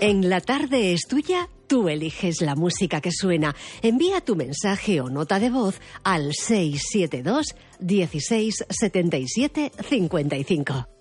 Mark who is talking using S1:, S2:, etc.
S1: En La Tarde es Tuya, tú eliges la música que suena. Envía tu mensaje o nota de voz al 672 16 77 55.